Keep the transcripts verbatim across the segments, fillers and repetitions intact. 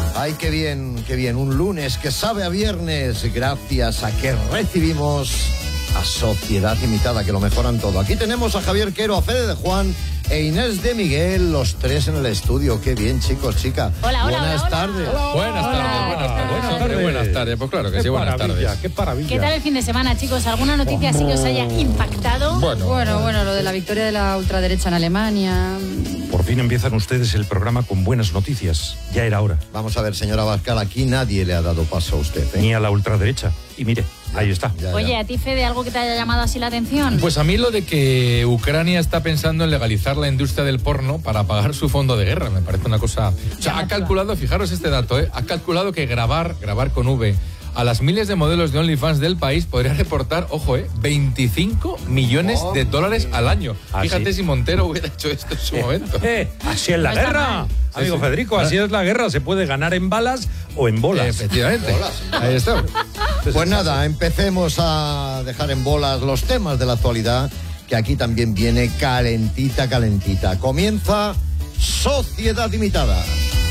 Ay, qué bien, qué bien. Un lunes que sabe a viernes gracias a que recibimos a Sociedad Limitada, que lo mejoran todo. Aquí tenemos a Javier Quero, a Fede de Juan e Inés de Miguel, los tres en el estudio. Qué bien, chicos, chicas. Hola, hola, buenas hola, tardes. hola. Hola, buenas hola. tardes, buenas tardes. Buenas tardes. Buenas tardes, pues claro que qué sí, buenas tardes. Qué maravilla. ¿Qué tal el fin de semana, chicos? ¿Alguna noticia así que os haya impactado? Bueno, Bueno, bueno, lo de la victoria de la ultraderecha en Alemania. Por fin empiezan ustedes el programa con buenas noticias. Ya era hora. Vamos a ver, señora Abascal, aquí nadie le ha dado paso a usted, ¿eh? Ni a la ultraderecha. Y mire, ahí está. Ya, ya. Oye, ¿a ti, Fede, algo que te haya llamado así la atención? pues a mí lo de que Ucrania está pensando en legalizar la industria del porno para pagar su fondo de guerra, me parece una cosa... O sea, ha Llamativa. calculado, fijaros este dato, ¿eh? Ha calculado que grabar, grabar con V, a las miles de modelos de OnlyFans del país podría reportar, ojo, eh, veinticinco millones de dólares al año. ¿Ah, Fíjate sí? si Montero hubiera hecho esto en su momento. Eh, así es la No está guerra. mal. Amigo Sí, sí. Federico, así es la guerra. Se puede ganar en balas o en bolas. Efectivamente. Ahí está. Pues nada, empecemos a dejar en bolas los temas de la actualidad, que aquí también viene calentita, calentita. Comienza Sociedad Limitada.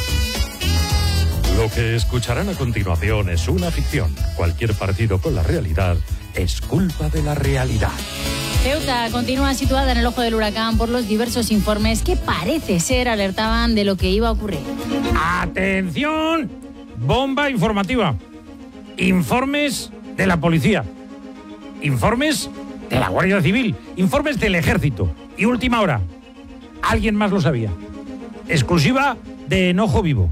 Lo que escucharán a continuación es una ficción. Cualquier partido con la realidad es culpa de la realidad. Ceuta continúa situada en el ojo del huracán por los diversos informes que parece ser alertaban de lo que iba a ocurrir. ¡Atención! Bomba informativa. Informes de la policía. Informes de la Guardia Civil. Informes del Ejército. Y última hora. Alguien más lo sabía. Exclusiva de Enojo Vivo.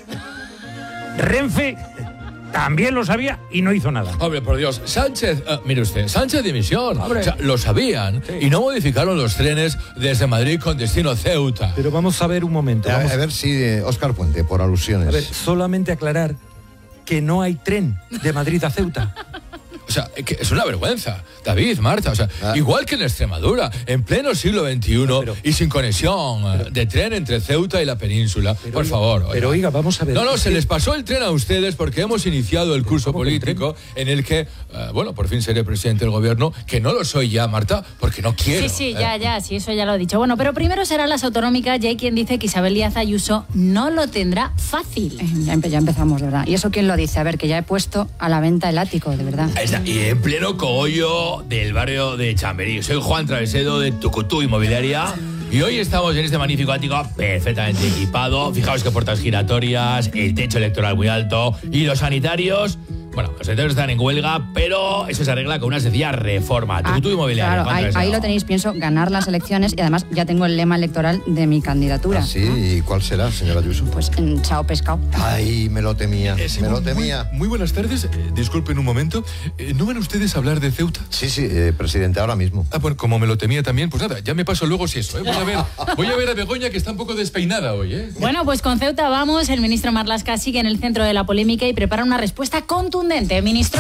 Renfe también lo sabía y no hizo nada. Hombre, por Dios, Sánchez, eh, mire usted, Sánchez dimisión. Hombre. O sea, lo sabían Sí. y no modificaron los trenes desde Madrid con destino a Ceuta. Pero vamos a ver un momento. A, Vamos a ver si eh, Óscar Puente, por alusiones. a ver, solamente aclarar que no hay tren de Madrid a Ceuta. O sea, que es una vergüenza, David, Marta. O sea, Ah. igual que en Extremadura, en pleno siglo veintiuno Pero- y sin conexión eh, de tren entre Ceuta y la península. Pero, por oiga, favor. oiga. pero, oiga, vamos a ver. No, no, Es se que- les pasó el tren a ustedes porque hemos iniciado el curso ¿cómo que un político en el que, eh, bueno, por fin seré presidente del gobierno, que no lo soy ya, Marta, porque no quiero. Sí, sí, ¿eh? ya, ya, sí, eso ya lo he dicho. Bueno, pero primero serán las autonómicas y hay quien dice que Isabel Díaz Ayuso no lo tendrá fácil. Eh, Ya, empe- ya empezamos, de verdad. ¿Y eso quién lo dice? A ver, que ya he puesto a la venta el ático, de verdad. Ahí está, y en pleno cogollo del barrio de Chamberí. Soy Juan Travesedo de Tucutú Inmobiliaria y hoy estamos en este magnífico ático perfectamente equipado. Fijaos que puertas giratorias, el techo electoral muy alto y los sanitarios... Bueno, los sanitarios están en huelga, pero eso se arregla con una sencilla reforma. Ah, Tucutú Inmobiliaria. claro, Juan ahí, Travesedo. ahí lo tenéis, pienso, ganar las elecciones y además ya tengo el lema electoral de mi candidatura. ¿Ah, sí? ¿Y cuál será, señora Ayuso? Pues en chao pescado. Ay, me lo temía, Eh, sí, me lo muy- temía. Muy, muy buenas tardes. Eh, disculpen un momento. Eh, ¿No van ustedes a hablar de Ceuta? Sí, sí, eh, presidente, ahora mismo. Ah, bueno, como me lo temía también, pues nada, ya me paso luego si eso, ¿eh? Voy a ver, voy a ver a Begoña, que está un poco despeinada hoy, ¿eh? Bueno, pues con Ceuta vamos. El ministro Marlaska sigue en el centro de la polémica y prepara una respuesta contundente. Ministro.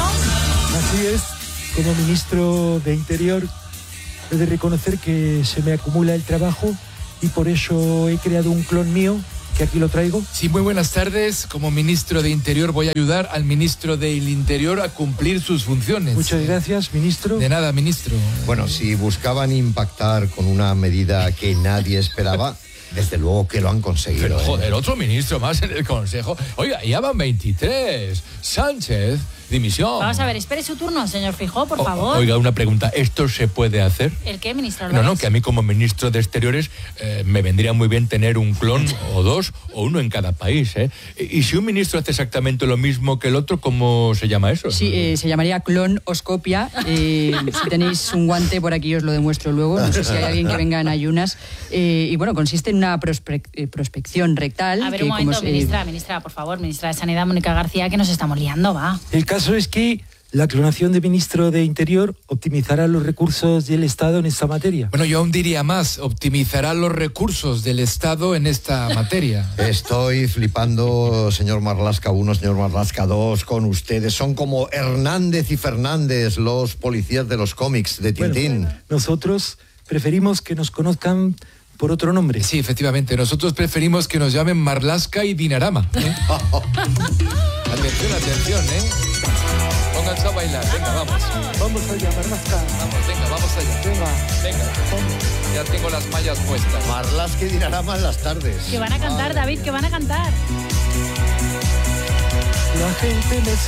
Así es, como ministro de Interior, he de reconocer que se me acumula el trabajo y por eso he creado un clon mío, que aquí lo traigo. Sí, muy buenas tardes. Como ministro de Interior voy a ayudar al ministro del Interior a cumplir sus funciones. Muchas gracias, ministro. De nada, ministro. Bueno, si buscaban impactar con una medida que nadie esperaba, desde luego que lo han conseguido. Pero ¿eh? joder, otro ministro más en el Consejo. Oiga, ya van veintitrés. Sánchez, dimisión. Vamos a ver, espere su turno, señor Feijóo, por O- favor. Oiga, una pregunta. ¿Esto se puede hacer? ¿El qué, ministro? No, no, Álvarez? que a mí como ministro de Exteriores eh, me vendría muy bien tener un clon o dos o uno en cada país, ¿eh? Y si un ministro hace exactamente lo mismo que el otro, ¿cómo se llama eso? Sí, eh, se llamaría clonoscopia. Eh, si tenéis un guante por aquí os lo demuestro luego. No sé si hay alguien que venga en ayunas. Eh, y bueno, consiste en una prospec- eh, prospección rectal. A ver, que un momento, como se- ministra, ministra, por favor, ministra de Sanidad, Mónica García, que nos estamos liando, va. El caso es que la clonación de ministro de Interior optimizará los recursos del Estado en esta materia. Bueno, yo aún diría más, optimizará los recursos del Estado en esta materia. Estoy flipando, señor Marlaska uno, señor Marlaska dos, con ustedes. Son como Hernández y Fernández, los policías de los cómics de Tintín. Bueno, nosotros preferimos que nos conozcan por otro nombre. Sí, efectivamente, nosotros preferimos que nos llamen Marlaska y Dinarama, ¿eh? Atención, atención, ¿eh? Pónganse a bailar, venga, vamos. Vamos allá, Marlaska. Vamos, venga, vamos allá. Venga. Venga, ya tengo las mallas puestas. Marlaska y Dinarama en las tardes. Que van a cantar, David, que van a cantar. La gente me